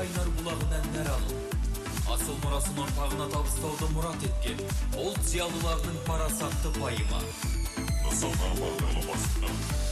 кайнар булагынан нәр алуу, асыл мурасынан тагына табыстауды мурат эткен ұлт зиялыларының парасатты пайымы. Нысана бағдарламасында.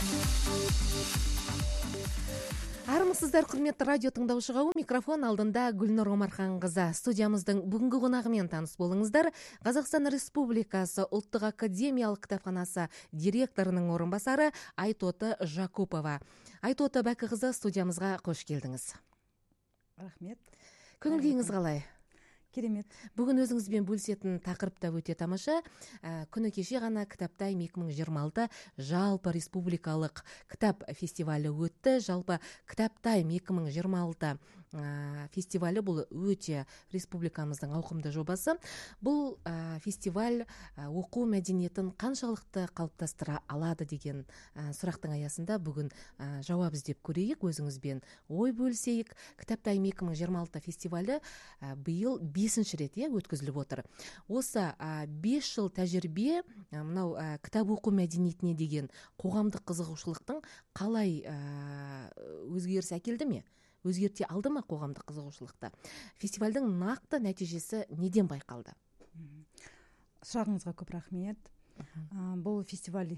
Армысыздар, құрметті радио тыңдаушы қауым, микрофон алдында Гүлнұр Омарханқызы. Студиямыздың бүгінгі қонағымен таныс болыңыздар. Қазақстан Республикасы Ұлттық академиялық кітапханасы директорының орынбасары Айтоты Жакупова. Айтоты Бәкіқызы, студиямызға қош келдіңіз. Рахмет. Көңіл күйіңіз қалай? Керемет. Бүгін өзіңізбен бөлісетін тақырып та өте тамаша. Күні кеше ғана Кітаптай 2026 жалпы республикалық кітап фестивалі өтті. Жалпы Кітаптай 2026 фестивалі бұл өте республикамыздың ауқымды жобасы. Бұл фестиваль оқу мәдениетін қаншалықты қалыптастыра алады деген сұрақтың аясында бүгін жауап іздеп көрейік, өзіңізбен ой бөлісейік. Кітаптай 2026 фестивалі биыл 5-ші рет өткізіліп отыр. Осы 5 жыл тәжірибе мынау кітап оқу мәдениетіне деген қоғамдық қызығушылықтың қалай өзгеріс әкелді ме? Өзгерте алды ма қоғамдық қызығушылықты? Фестивальдің нақты нәтижесі неден байқалды? Сұрағыңызға көп рахмет. Бұл фестиваль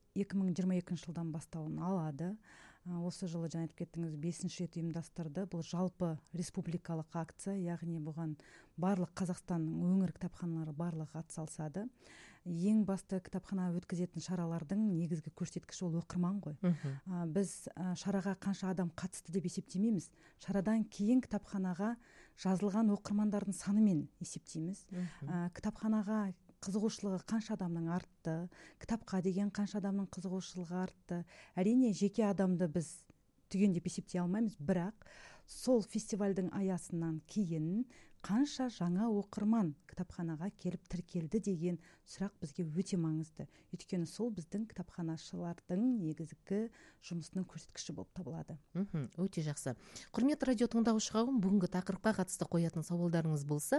2022 жылдан бастауын алады. Осы жылы жаңа айтып кеттіңіз, 5-ші рет ұйымдастырды. Бұл жалпы республикалық акция, яғни бұған барлық Қазақстанның өңір кітапханалары барлығы атсалысады. Ең басты кітапхана өткізетін шаралардың негізгі көрсеткіші ол оқырман ғой. Біз шараға қанша адам қатысты деп есептемейміз. Шарадан кейін кітапханаға жазылған оқырмандардың санымен есептейміз. Кітапханаға қызығушылығы қанша адамның артты, кітапқа деген қанша адамның қызығушылығы артты. Әрине жеке адамды біз түгендеп есептей алмаймыз, бірақ сол фестивальдің аясынан кейін қанша жаңа оқырман кітапханаға келіп тіркелді деген сұрақ бізге өте маңызды. Өйткені сол біздің кітапханашылардың негізгі жұмысының көрсеткіші болып табылады. Өте жақсы. Құрметті радио тыңдаушы қауым, бүгінгі тақырыпқа қатысты қоятын сауалдарыңыз болса,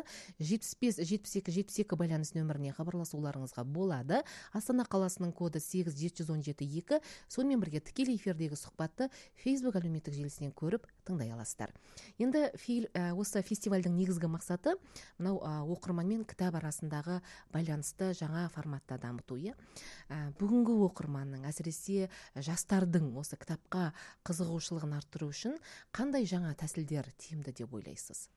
75-72-72 байланыс нөміріне хабарласуларыңызға болады. Астана қаласының коды 87172. Сонымен бірге тікелей эфирдегі сұхбатты Facebook әлеуметтік желісінен көріп тыңдай аласыздар. Енді осы фестивальдің негізгі мақсаты мынау оқырман мен кітап арасындағы байланысты жаңа форматта дамыту. Бүгінгі оқырманның, әсіресе жастардың осы кітапқа қызығушылығын арттыру үшін қандай жаңа тәсілдер тиімді деп ойлайсыз?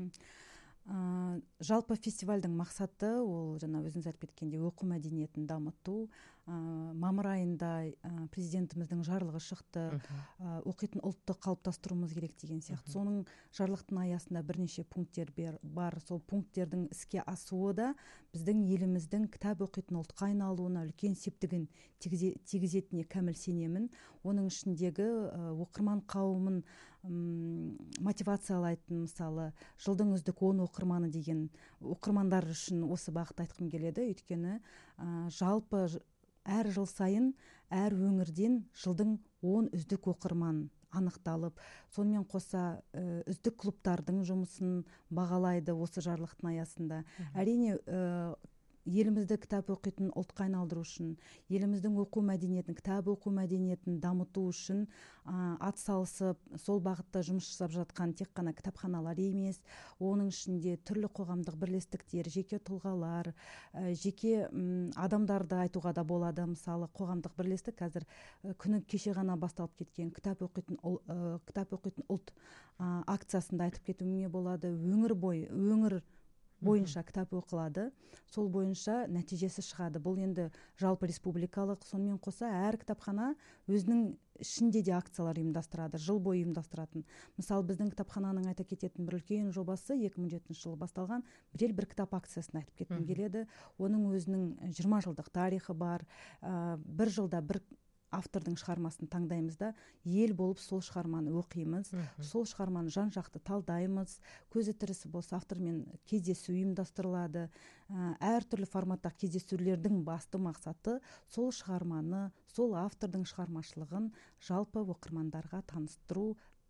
Жалпы фестивальдің мақсаты ол жаңа өзіңіз айтып кеткендей оқу мәдениетін дамыту. Мамыр айында президентіміздің жарлығы шықты, оқитын ұлтты қалыптастыруымыз керек деген сияқты. Соның жарлықтың аясында бірнеше пункттер бар. Сол пункттердің іске асуы да біздің еліміздің кітап оқитын ұлтқа айналуына үлкен септігін тигізетініне кәміл сенемін. Оның ішіндегі оқырман қауымын мотивациялайтын, мысалы, жылдың үздік 10 оқырманы деген оқырмандар үшін осы бағытты айтқым келеді. Өйткені жалпы әр жыл сайын әр өңірден жылдың 10 үздік оқырман анықталып, сонымен қоса үздік клубтардың жұмысын бағалайды осы жарлықтың аясында. Әрине елімізді кітап оқитын ұлтқа айналдыру үшін, еліміздің оқу мәдениетін, кітап оқу мәдениетін дамыту үшін атсалысып, сол бағытта жұмыс жасап жатқан тек қана кітапханалар емес, оның ішінде түрлі қоғамдық бірлестіктер, жеке тұлғалар, жеке адамдарды айтуға да болады. Мысалы, қоғамдық бірлестік қазір күні кеше ғана басталып кеткен кітап оқитын ұлт акциясында айтып кетуге болады. Өңір бойынша кітап оқылады, сол бойынша нәтижесі шығады. Бұл енді жалпы республикалық, сонымен қоса әр кітапхана өзінің ішінде де акциялар ұйымдастырады, жыл бойы ұйымдастыратын. Мысалы, біздің кітапхананың айта кететін бір үлкен жобасы 2007 жылы басталған бір кітап акциясын айтып кеткім келеді. Оның өзінің 20 жылдық тарихы бар. Бір жылда бір автордың шығармасын таңдаймыз да, ел болып сол шығарманы оқимыз, сол шығарманы жан-жақты талдаймыз. Көзі тірісі болса автормен кездесу ұйымдастырылады. Әртүрлі форматтағы кездесулердің басты мақсаты сол шығарманы, сол автордың шығармашылығын жалпы оқырмандарға таныстыру,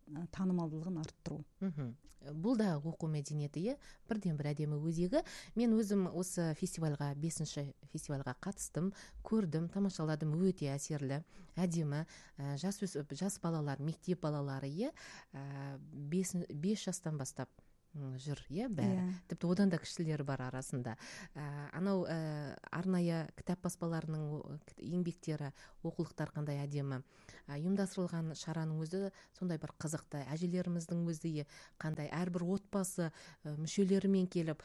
танымалдылығын арттыру. Бұл да оқу мәдениеті, бірден бір әдемі өзегі. Мен өзім осы фестивальға, 5-ші фестивальға қатыстым, көрдім, тамашаладым, өте әсерлі, әдемі. Жас балалар, мектеп балалары 5 жастан бастап жүр, бәрі. Тіпті одан да кішілері бар арасында. Анау арнайы кітап баспаларының еңбектері, оқулықтар қандай әдемі. Ұйымдастырылған шараның өзі сондай бір қызықты. Әжелеріміздің өзі қандай, әрбір отбасы мүшелерімен келіп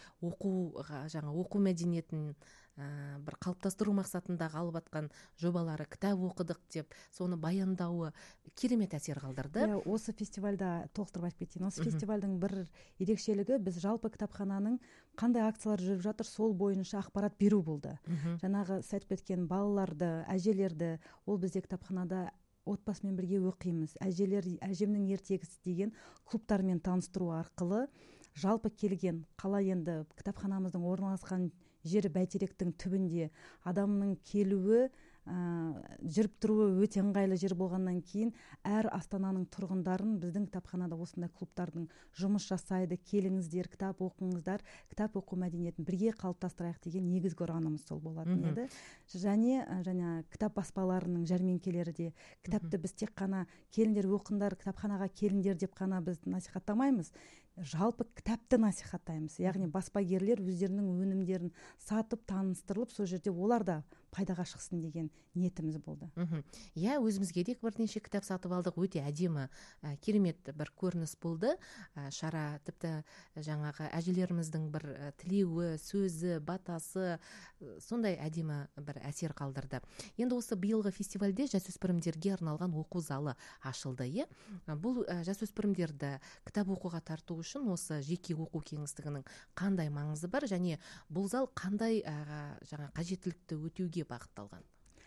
оқу мәдениетін бір қалыптастыру мақсатында алып атқан жобалары, кітап оқыдық деп соны баяндауы керемет әсер қалдырды. Осы фестивальда толықтырып айтып кетейін. Осы фестивальдің бір ерекшелігі, біз жалпы кітапхананың қандай акциялар жүріп жатыр, сол бойынша ақпарат беру болды. Жаңағы айтып кеткен балаларды, әжелерді, ол бізде кітапханада отбасымен бірге оқимыз. Әжемнің ертегісі деген клубтармен таныстыру арқылы жалпы келген, қалай енді кітапханамыздың орналасқан жері бәйтеректің түбінде, адамның келуі, жүріп тұруы өте ыңғайлы жер болғаннан кейін әр Астананың тұрғындарын біздің кітапханада осындай клубтардың жұмыс жасайды. Келіңіздер, кітап оқыңыздар, кітап оқу мәдениетін бірге қалыптастырайық деген негізгі ұранымыз сол болатын еді. Және кітап баспаларының жәрмеңкелері де, кітапты біз тек қана келіңдер оқыңдар, кітапханаға келіңдер деп қана біз насихаттамаймыз, жалпы кітапты насихаттаймыз. Яғни баспагерлер өздерінің өнімдерін сатып, таныстырылып, сол жерде олар да пайдаға шықсын деген ниетіміз болды. Өзімізге де бірнеше кітап сатып алдық, өте әдемі, керемет бір көрініс болды. Шара тіпті жаңағы әжелеріміздің бір тілеуі, сөзі, батасы, сондай әдемі бір әсер қалдырды. Енді осы биылғы фестивальде жасөспірімдерге арналған оқу залы ашылды. Бұл жасөспірімдерді кітап оқуға тарту үшін осы жеке оқу кеңістігінің қандай маңызы бар, және бұл зал қандай қажеттілікті өтеуге бағытталған?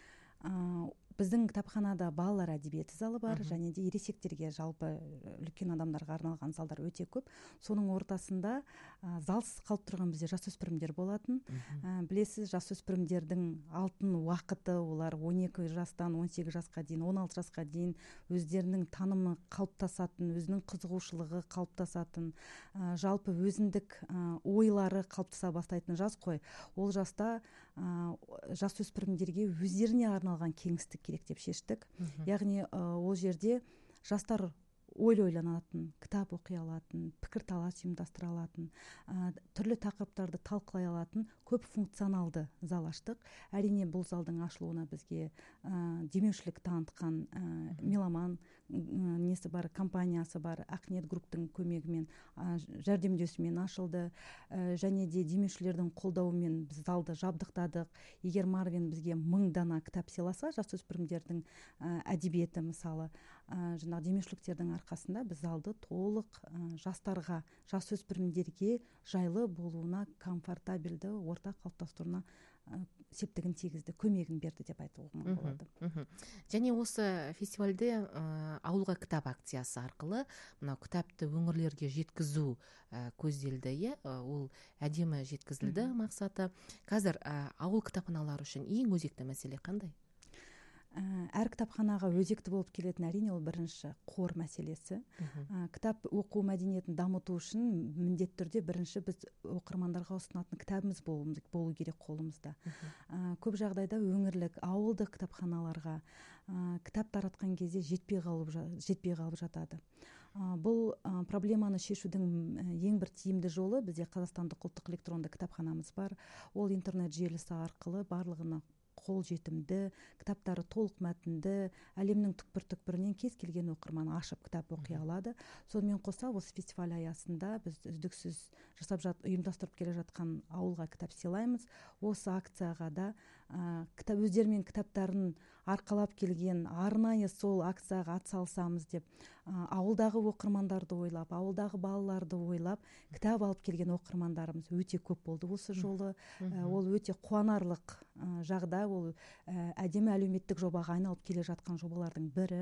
Біздің кітапханада балалар әдебиеті залы бар, және де ересектерге, жалпы үлкен адамдарға арналған залдар өте көп. Соның ортасында залсыз қалып тұрған бізде жасөспірімдер болатын. Білесіз, жасөспірімдердің алтын уақыты, олар 12 жастан 18 жасқа дейін, 16 жасқа дейін өздерінің танымы қалыптасатын, өзінің қызығушылығы қалыптасатын, жалпы өзіндік ойлары қалыптаса бастайтын жас қой. Ол жаста жасөспірімдерге өздеріне арналған кеңістік керек деп шештік. Яғни ол жерде жастар ойланатын, кітап оқи алатын, пікірталас ұйымдастыра алатын, түрлі тақырыптарды талқылай алатын көп функционалды зал аштық. Әрине бұл залдың ашылуына бізге демеушілік танытқан Меломан несі бар, компаниясы бар, Ақниет групптың көмегімен, жәрдемдесуімен ашылды. Және де демеушілердің қолдауымен біз залды жабдықтадық. Егер Марвин бізге 1000 дана кітап сыйласа, жасөспірімдердің әдебиеті мысалы, жаңағы демеушіліктердің арқасында біз залды толық жастарға, жасөспірімдерге жайлы болуына, комфортабельді орта қалыптастыруына септігін тигізді, көмегін берді деп айтуға болады. Және осы фестивальде ауылға кітап акциясы арқылы мынау кітапты өңірлерге жеткізу көзделді. Ол әдемі жеткізілді мақсаты. Қазір ауыл кітапханалары үшін ең өзекті мәселе қандай? Әр кітапханаға өзекті болып келетін әрине ол бірінші қор мәселесі. Кітап оқу мәдениетін дамыту үшін міндетті түрде бірінші біз оқырмандарға ұсынатын кітабымыз болу керек қолымызда. Көп жағдайда өңірлік, ауылдық кітапханаларға кітап таратқан кезде жетпей қалып жатады. Бұл проблеманы шешудің ең бір тиімді жолы бізде Қазақстандық ұлттық электронды кітапханамыз бар. Ол интернет желісі арқылы барлығына қол жетімді, кітаптары толық мәтінді, әлемнің түкпір-түкпірінен кез келген оқырман ашып кітап оқи алады. Сонымен қоса осы фестиваль аясында біз үздіксіз ұйымдастырып келе жатқан ауылға кітап сыйлаймыз. Осы акцияға да өздерімен кітаптарын арқалап келген, арнайы сол акцияға атсалысамыз деп ауылдағы оқырмандарды ойлап, ауылдағы балаларды ойлап кітап алып келген оқырмандарымыз өте көп болды осы жолы. Ол өте қуанарлық жағдай, ол әдемі әлеуметтік жобаға айналып келе жатқан жобалардың бірі.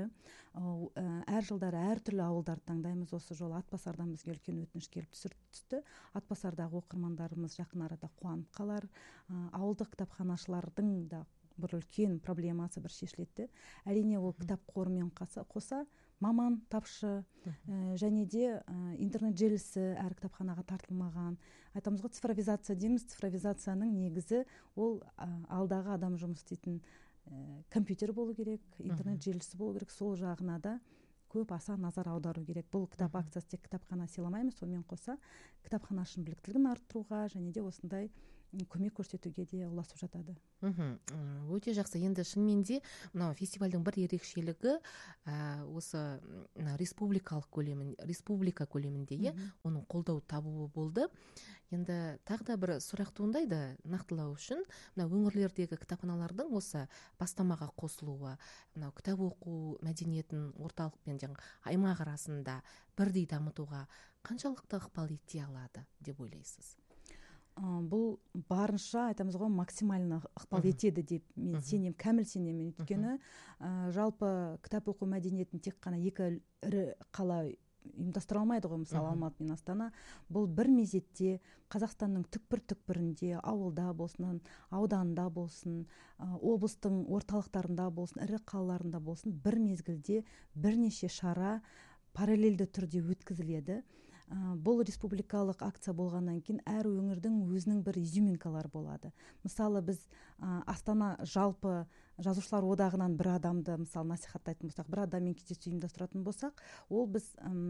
Әр жылдары әртүрлі ауылдарды таңдаймыз. Осы жолы Атбасардан бізге үлкен өтініш келіп түсті. Атбасардағы оқырмандарымыз жақын арада қуанып қалар. Ауылдық кітапханашылардың да бір үлкен проблемасы бір шешіледі. Әрине ол кітап қорымен қоса маман тапшы, және де интернет желісі әр кітапханаға тартылмаған. Айтамыз ғой, цифровизация дейміз. Цифровизацияның негізі ол алдағы адам жұмыс істейтін компьютер болу керек, интернет желісі болу керек. Сол жағына да көп аса назар аудару керек. Бұл кітап акциясы тек кітапхана сыйламаймыз, сонымен қоса кітапханашының біліктілігін арттыруға және де осындай көмек көрсетуге де ұласып жатады. Өте жақсы. Енді шынымен де мынау фестивальдің бір ерекшелігі осы республика көлемінде оның қолдау табуы болды. Енді тағы да бір сұрақ туындайды нақтылау үшін, мына өңірлердегі кітапханалардың осы бастамаға қосылуы, мынау кітап оқу мәдениетін орталық пен аймақ арасында бірдей дамытуға қаншалықты ықпал ете алады деп ойлайсыз? Бұл барынша, айтамыз ғой, максимально ықпал етеді деп мен сенем, кәміл сенемін. Өйткені жалпы кітап оқу мәдениетін тек қана екі ірі қала ұйымдастыра алмайды ғой, мысалы Алматы мен Астана. Бұл бір мезетте Қазақстанның түкпір-түкпірінде, ауылда болсын, ауданында болсын, облыстың орталықтарында болсын, ірі қалаларында болсын, бір мезгілде бірнеше шара параллельді түрде өткізіледі. Бұл республикалық акция болғаннан кейін әр өңірдің өзінің бір изюминкалары болады. Мысалы, біз Астана жалпы жазушылар одағынан бір адамды мысалы насихаттайтын болсақ, бір адаммен кездесу ұйымдастыратын болсақ, ол біз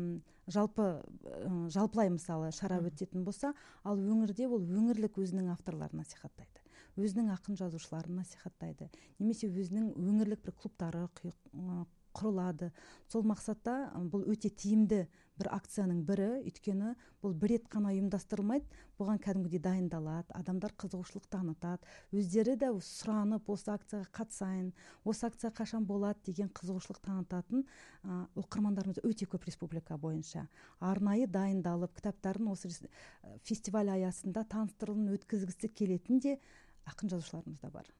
жалпылай мысалы шара өтетін болса, ал өңірде ол өңірлік өзінің авторларын насихаттайды, өзінің ақын жазушыларын насихаттайды, немесе өзінің өңірлік бір клубтары құрылады. Сол мақсатта бұл өте тиімді бір акцияның бірі, өйткені бұл бір рет қана ұйымдастырылмайды, бұған кәдімгідей дайындалады, адамдар қызығушылық танытады, өздері де сұранып осы акцияға қатысайын, осы акция қашан болады деген қызығушылық танытатын оқырмандарымыз өте көп республика бойынша. Арнайы дайындалып, кітаптарын осы фестиваль аясында таныстырылым өткізгісі келетін де ақын жазушыларымыз да бар.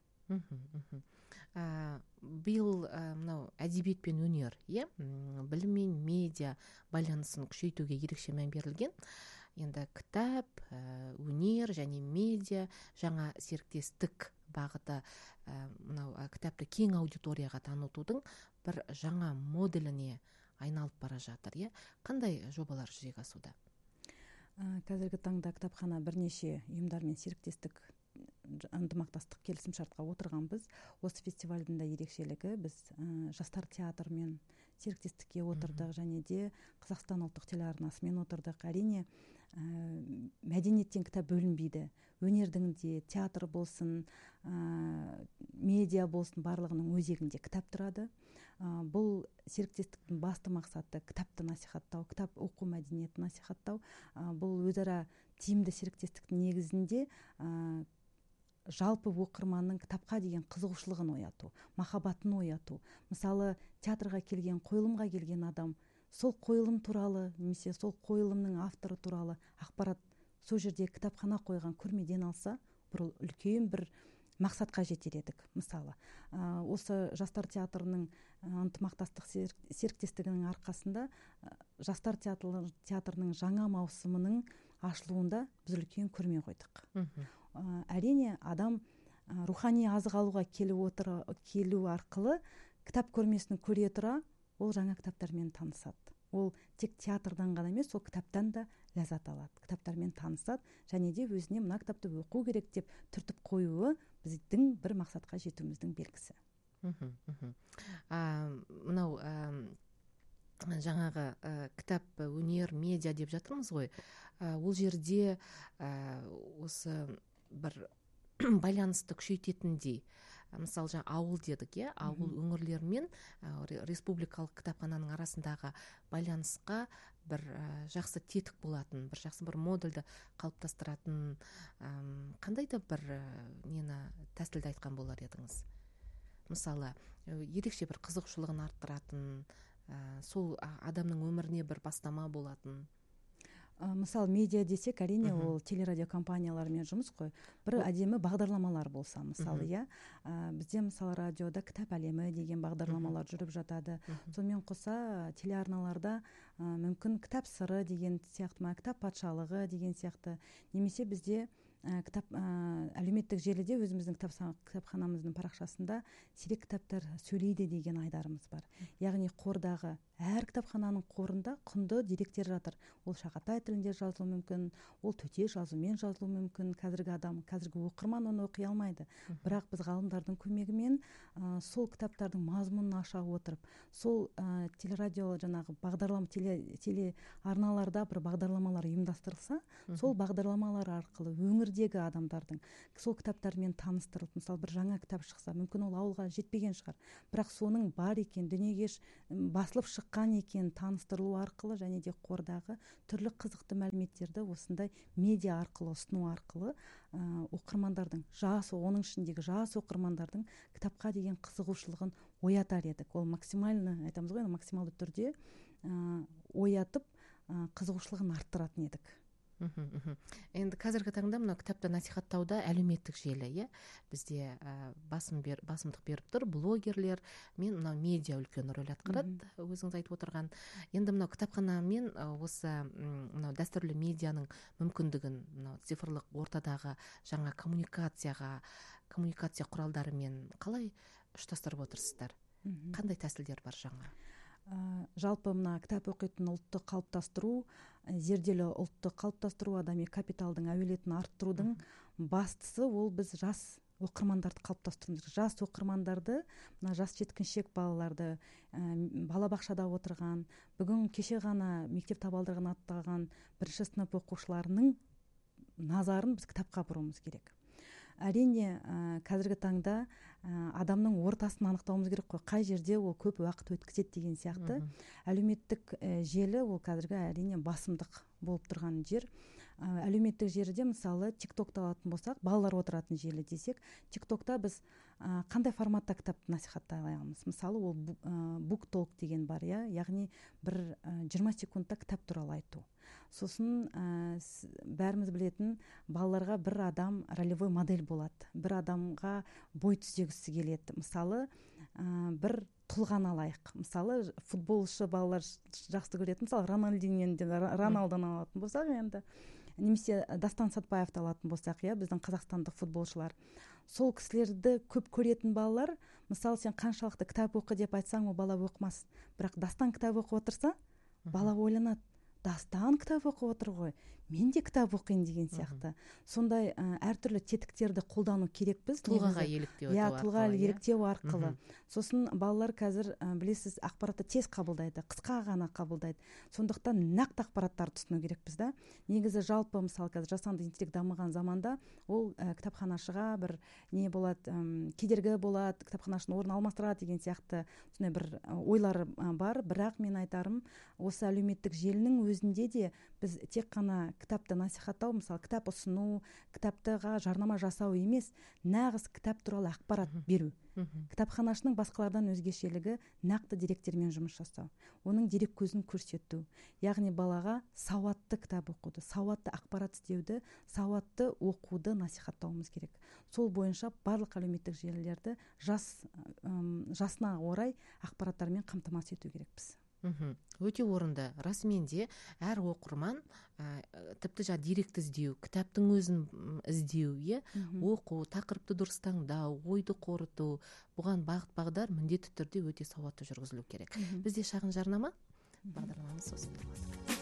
Биыл мынау әдебиет пен өнер, білім мен медиа байланысын күшейтуге ерекше мән берілген. Енді кітап, өнер және медиа жаңа серіктестік бағыты мынау кітапты кең аудиторияға танытудың бір жаңа моделіне айналып бара жатыр. Қандай жобалар жүзеге асуда? Қазіргі таңда кітапхана бірнеше ұйымдармен серіктестік ынтымақтастық келісімшартқа отырғанбыз. Осы фестивальдің да ерекшелігі, біз жастар театрмен серіктестікке отырдық, және де Қазақстан ұлттық телеарнасымен отырдық. Әрине, мәдениеттен кітап бөлінбейді. Өнердің де, театр болсын, медиа болсын, барлығының өзегінде кітап тұрады. Бұл серіктестіктің басты мақсаты кітапты насихаттау, кітап оқу мәдениетін насихаттау. Бұл өзара тиімді серіктестіктің негізінде жалпы оқырманның кітапқа деген қызығушылығын ояту, махаббатын ояту. Мысалы, театрға келген, қойылымға келген адам сол қойылым туралы, немесе сол қойылымның авторы туралы ақпарат сол жерде кітапхана қойған көрмеден алса, бір үлкен бір мақсатқа жетер едік. Мысалы, осы жастар театрының ынтымақтастық серіктестігінің арқасында жастар театрының жаңа маусымының ашылуында біз үлкен көрме қойдық. Әрине, адам рухани азық алуға келу арқылы кітап көрмесін көре тұра, ол жаңа кітаптармен танысады. Ол тек театрдан ғана емес, сол кітаптан да ләззат алады, кітаптармен танысады, және де өзіне мына кітапты оқу керек деп түртіп қоюы біздің бір мақсатқа жетуіміздің белгісі. Мынау жаңағы кітап, өнер, медиа деп жатырмыз ғой. Ол жерде осы бір байланысты күшейтетіндей, мысалы жаңа ауыл дедік, ауыл өңірлермен республикалық кітапхананың арасындағы байланысқа бір жақсы тетік болатын, бір жақсы бір модельді қалыптастыратын қандай да бір тәсілді айтқан болар едіңіз? Мысалы, ерекше бір қызығушылығын арттыратын, сол адамның өміріне бір бастама болатын. Мысалы, медиа десек, әрине, ол телерадио компаниялармен жұмыс қой. Бір әдемі бағдарламалар болса, мысалы, бізде мысалы радиода кітап әлемі деген бағдарламалар жүріп жатады. Сонымен қоса телеарналарда мүмкін кітап сыры деген сияқты, кітап патшалығы деген сияқты, немесе бізде әлеуметтік желіде өзіміздің кітапханамыздың парақшасында сирек кітаптар сөйлейді деген айдарымыз бар. Яғни қордағы әр кітапхананың қорында құнды деректер жатыр. Ол шағатай тілінде жазылуы мүмкін, ол төте жазумен жазылуы мүмкін. Қазіргі оқырман оны оқи алмайды. Бірақ біз ғалымдардың көмегімен сол кітаптардың мазмұнын аша отырып, сол телерадио жаңағы бағдарлама телеарналарда бір бағдарламалар ұйымдастырылса, сол бағдарламалар арқылы өңірдегі адамдардың сол кітаптармен таныстырылып, мысалы бір жаңа кітап шықса, мүмкін ол ауылға жетпеген шығар, бірақ соның бар екен, дүниеге басылып шыққан екен таныстырылу арқылы, және де қордағы түрлі қызықты мәліметтерді осындай медиа арқылы ұсыну арқылы оқырмандардың, оның ішіндегі жас оқырмандардың кітапқа деген қызығушылығын оятар едік. Ол максимально, айтамыз ғой, максималды түрде оятып қызығушылығын арттыратын едік. Енді қазіргі таңда мына кітапты насихаттауда әлеуметтік желі, бізде басымдық беріп тұр, блогерлер мен мынау медиа үлкен рөл атқарады, өзіңіз айтып отырған. Енді мынау кітапхана мен осы мынау дәстүрлі медианың мүмкіндігін, мынау цифрлық ортадағы жаңа коммуникация құралдарымен қалай ұштастырып отырсыздар? Қандай тәсілдер бар жаңа? Жалпы мына кітап оқитын ұлтты қалыптастыру, зерделі ұлтты қалыптастыру, адами капиталдың әуелетін арттырудың бастысы ол біз жас оқырмандарды қалыптастыруымыз. Жас оқырмандарды, мына жас жеткіншек балаларды, балабақшада отырған, бүгін кеше ғана мектеп табалдырығын аттаған бірінші сынып оқушыларының назарын біз кітапқа бұруымыз керек. Әрине, қазіргі таңда адамның ортасын анықтауымыз керек қой, қай жерде ол көп уақыт өткізеді деген сияқты. Әлеуметтік желі ол қазіргі әрине басымдық болып тұрған жер. Әлеуметтік желіде мысалы TikTok'та алатын болсақ, балалар отыратын желі десек, TikTok'та біз қандай форматта кітапты насихаттай аламыз? Мысалы ол буктолк деген бар, яғни бір 20 секундта кітап туралы айту. Сосын бәріміз білетін, балаларға бір адам ролевой модель болады. Бір адамға бой түзегісі келеді. Мысалы, бір тұлғаны алайық. Мысалы, футболшы балалар жақсы көретін, мысалы, Роналдоны алатын болсақ, енді немесе Дастан Сатпаевты алатын болсақ, біздің қазақстандық футболшылар. Сол кісілерді көп көретін балалар, мысалы, сен қаншалықты кітап оқы деп айтсаң, ол бала оқымас. Бірақ Дастан кітап оқып отырса, бала ойланады. Дастан кітап оқып отыр ғой, мен де кітап оқиын деген сияқты. Сондай әртүрлі тетіктерді қолдану керекпіз. Тұлғаға еліктеу арқылы. Тұлғаға еліктеу арқылы. Сосын балалар қазір, білесіз, ақпаратты тез қабылдайды, қысқа ғана қабылдайды. Сондықтан нақты ақпараттарды түсіну керекпіз да. Негізі жалпы, мысалы, қазір жасанды интеллект дамыған заманда, ол кітапханашыға бір не болады, кедергі болады, кітапханашының орнын алмастырады деген сияқты сондай бір ойлары бар. Бірақ мен айтарым, осы әлеуметтік желінің өзінде де біз тек қана кітапты насихаттау, мысалы кітап ұсыну, кітаптыға жарнама жасау емес, нағыз кітап туралы ақпарат беру. Кітапханашының басқалардан өзгешелігі нақты деректермен жұмыс жасау, оның дерек көзін көрсету. Яғни балаға сауатты кітап оқуды, сауатты ақпарат іздеуді, сауатты оқуды насихаттауымыз керек. Сол бойынша барлық әлеуметтік желілерді жасына орай ақпараттармен қамтамасыз ету керекпіз. Өте орынды. Расымен де әр оқырман тіпті деректі іздеу, кітаптың өзін іздеу, оқу, тақырыпты дұрыс таңдау, ойды қорыту, бұған бағыт-бағдар міндетті түрде өте сауатты жүргізілу керек. Бізде шағын жарнама, бағдарламамыз сосын